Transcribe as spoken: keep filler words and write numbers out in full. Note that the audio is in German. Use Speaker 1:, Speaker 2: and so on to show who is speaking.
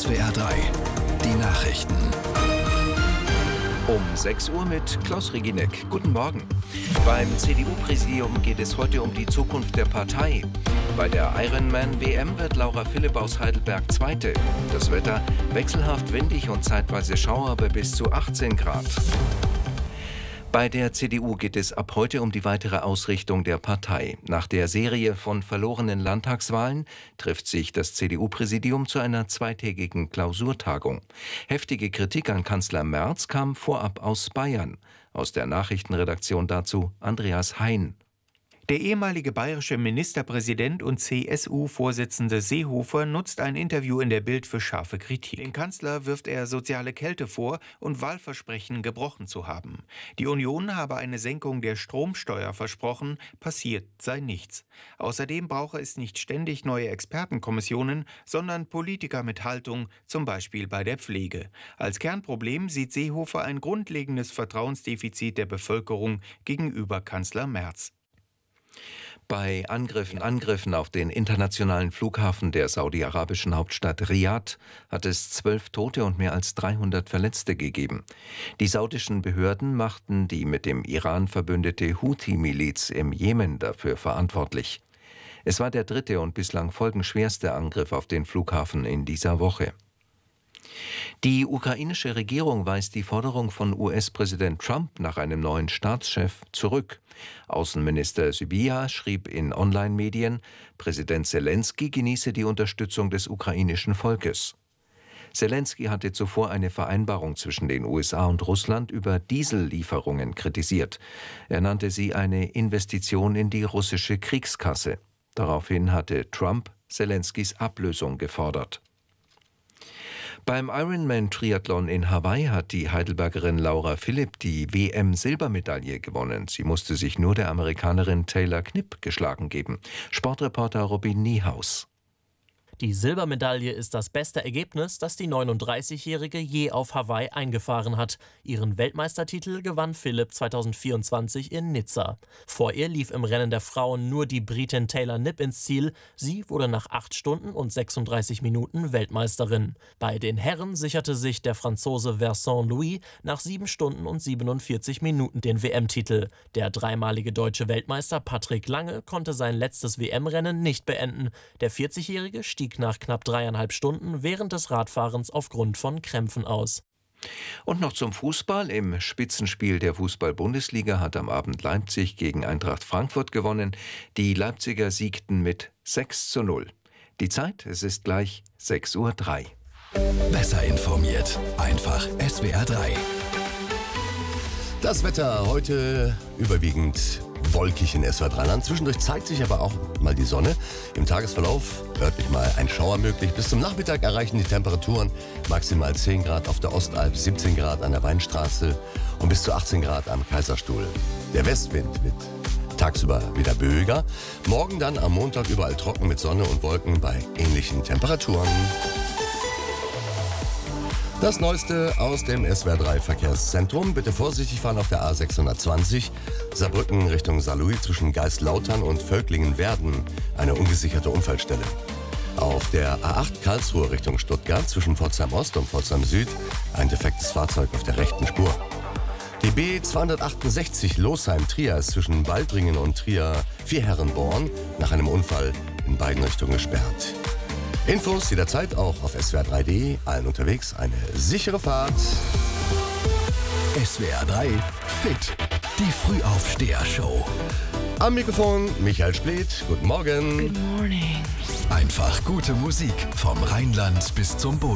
Speaker 1: S W R drei, die Nachrichten.
Speaker 2: Um sechs Uhr mit Klaus Regineck. Guten Morgen. Beim C D U-Präsidium geht es heute um die Zukunft der Partei. Bei der Ironman-W M wird Laura Philipp aus Heidelberg Zweite. Das Wetter wechselhaft windig und zeitweise Schauer bei bis zu achtzehn Grad. Bei der C D U geht es ab heute um die weitere Ausrichtung der Partei. Nach der Serie von verlorenen Landtagswahlen trifft sich das C D U-Präsidium zu einer zweitägigen Klausurtagung. Heftige Kritik an Kanzler Merz kam vorab aus Bayern. Aus der Nachrichtenredaktion dazu Andreas Hein.
Speaker 3: Der ehemalige bayerische Ministerpräsident und C S U-Vorsitzende Seehofer nutzt ein Interview in der Bild für scharfe Kritik. Den Kanzler wirft er soziale Kälte vor und Wahlversprechen gebrochen zu haben. Die Union habe eine Senkung der Stromsteuer versprochen, passiert sei nichts. Außerdem brauche es nicht ständig neue Expertenkommissionen, sondern Politiker mit Haltung, zum Beispiel bei der Pflege. Als Kernproblem sieht Seehofer ein grundlegendes Vertrauensdefizit der Bevölkerung gegenüber Kanzler Merz.
Speaker 2: Bei Angriffen, Angriffen auf den internationalen Flughafen der saudi-arabischen Hauptstadt Riad hat es zwölf Tote und mehr als dreihundert Verletzte gegeben. Die saudischen Behörden machten die mit dem Iran verbündete Houthi-Miliz im Jemen dafür verantwortlich. Es war der dritte und bislang folgenschwerste Angriff auf den Flughafen in dieser Woche. Die ukrainische Regierung weist die Forderung von U S-Präsident Trump nach einem neuen Staatschef zurück. Außenminister Sybiha schrieb in Online-Medien, Präsident Selenskyj genieße die Unterstützung des ukrainischen Volkes. Selenskyj hatte zuvor eine Vereinbarung zwischen den U S A und Russland über Diesellieferungen kritisiert. Er nannte sie eine Investition in die russische Kriegskasse. Daraufhin hatte Trump Selenskyjs Ablösung gefordert. Beim Ironman-Triathlon in Hawaii hat die Heidelbergerin Laura Philipp die W M-Silbermedaille gewonnen. Sie musste sich nur der Amerikanerin Taylor Knipp geschlagen geben. Sportreporter Robin Niehaus.
Speaker 4: Die Silbermedaille ist das beste Ergebnis, das die neununddreißigjährige je auf Hawaii eingefahren hat. Ihren Weltmeistertitel gewann Philipp zweitausendvierundzwanzig in Nizza. Vor ihr lief im Rennen der Frauen nur die Britin Taylor Knipp ins Ziel. Sie wurde nach acht Stunden und sechsunddreißig Minuten Weltmeisterin. Bei den Herren sicherte sich der Franzose Vincent Louis nach sieben Stunden und siebenundvierzig Minuten den W M-Titel. Der dreimalige deutsche Weltmeister Patrick Lange konnte sein letztes W M-Rennen nicht beenden. Der vierzigjährige stieg nach knapp dreieinhalb Stunden während des Radfahrens aufgrund von Krämpfen aus.
Speaker 2: Und noch zum Fußball. Im Spitzenspiel der Fußball-Bundesliga hat am Abend Leipzig gegen Eintracht Frankfurt gewonnen. Die Leipziger siegten mit sechs zu null. Die Zeit, es ist gleich sechs Uhr drei.
Speaker 1: Besser informiert, einfach S W R drei.
Speaker 5: Das Wetter heute überwiegend wolkig in S W R drei Land. Zwischendurch zeigt sich aber auch mal die Sonne. Im Tagesverlauf örtlich mal ein Schauer möglich. Bis zum Nachmittag erreichen die Temperaturen maximal zehn Grad auf der Ostalb, siebzehn Grad an der Weinstraße und bis zu achtzehn Grad am Kaiserstuhl. Der Westwind wird tagsüber wieder böiger. Morgen dann am Montag überall trocken mit Sonne und Wolken bei ähnlichen Temperaturen. Das Neueste aus dem S W R drei Verkehrszentrum. Bitte vorsichtig fahren auf der A sechshundertzwanzig. Saarbrücken Richtung Saarlouis zwischen Geist-Lautern und Völklingen-Werden. Eine ungesicherte Unfallstelle. Auf der A acht Karlsruhe Richtung Stuttgart zwischen Pforzheim Ost und Pforzheim Süd ein defektes Fahrzeug auf der rechten Spur. Die B zweihundertachtundsechzig Losheim-Trier ist zwischen Baldringen und Trier-Vierherrenborn nach einem Unfall in beiden Richtungen gesperrt. Infos jederzeit auch auf S W R drei punkt de. Allen unterwegs eine sichere Fahrt.
Speaker 1: S W R drei Fit, die Frühaufsteher-Show.
Speaker 5: Am Mikrofon Michael Splitt. Guten Morgen.
Speaker 6: Good morning.
Speaker 1: Einfach gute Musik vom Rheinland bis zum Boden.